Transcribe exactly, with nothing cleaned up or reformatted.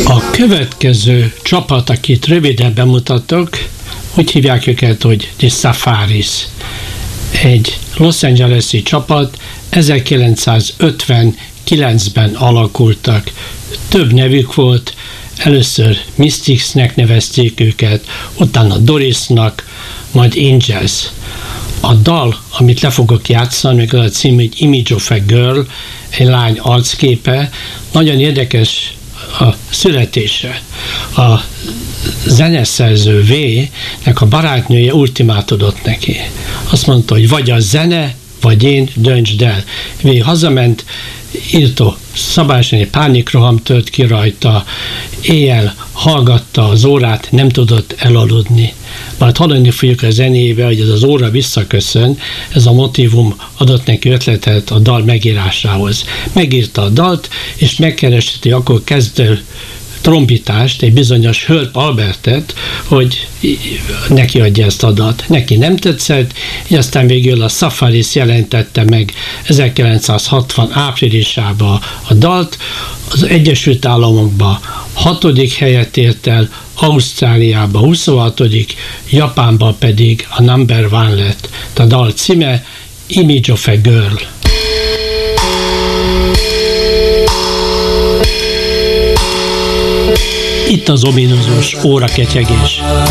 A következő csapat, akit röviden bemutatok, úgy hívják őket, hogy The Safaris. Egy Los Angeles-i csapat, ezerkilencszázötvenkilencben alakultak. Több nevük volt, először Mysticsnek nevezték őket, utána Dorisnak, majd Angels. A dal, amit le fogok játszani, még az a cím, hogy Image of a Girl, egy lány arcképe, nagyon érdekes a születése. A zeneszerző V-nek a barátnője ultimátumot neki. Azt mondta, hogy vagy a zene, vagy én, döntsd el. V hazament, írtó szabályosan egy pánikroham tört ki rajta, éjjel hallgatta az órát, nem tudott elaludni. Majd hallani fogjuk a zenébe, hogy ez az óra visszaköszön, ez a motívum adott neki ötletet a dal megírásához. Megírta a dalt, és megkeresteti akkor kezdő trombitást, egy bizonyos Herb Albertet, hogy neki adja ezt a dalt. Neki nem tetszett, és aztán végül a Safaris jelentette meg ezerkilencszázhatvan áprilisában a dalt, az Egyesült Államokban hatodik helyet ért el, Ausztráliában huszonhatodik, Japánban pedig a number one lett. A dal címe Image of a Girl. Itt az ominózus óraketyegés.